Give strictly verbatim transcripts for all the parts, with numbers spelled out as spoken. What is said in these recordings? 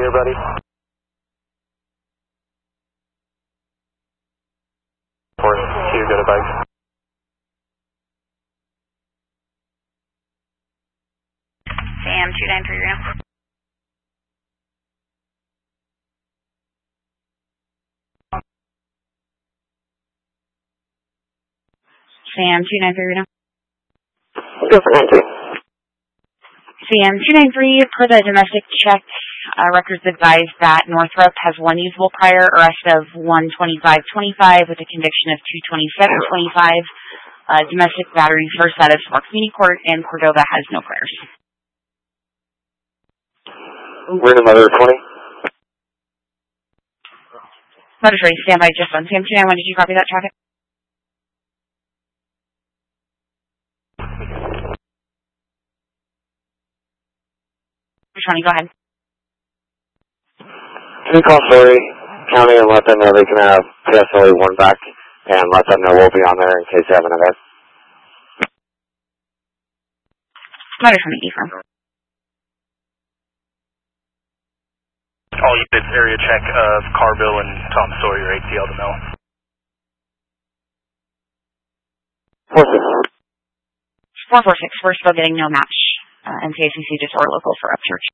here, buddy. Four two, go to bike. Sam two nine three Reno. Sam two nine three Reno. Go for nine three. Sam two nine three, per the domestic check, uh, records advised that Northrop has one usable prior, arrest of one twenty-five twenty-five with a conviction of two twenty-seven twenty-five. Uh, domestic battery first out of Smart Community Court, and Cordova has no priors. We're in Mother twenty. Mother twenty, stand by just one. Sam two nine one, did you copy that traffic? twenty, go ahead. Can you call Story County and let them know they can have P S L A one back, and let them know we'll be on there in case they have an event? Mother twenty, E-firm. All units, area check of Carville and Tom Sawyer, A T L to Mel. four six. four four six, we're still getting no match. Uh, N C A C C just or local for Upchurch.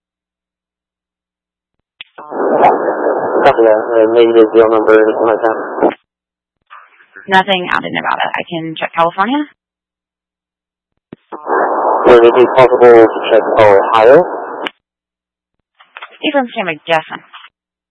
Copy that. Uh, negative deal number, anything like that? Nothing out in Nevada. I can check California. Would it be possible to check Ohio? E-firm, stand by, Justin.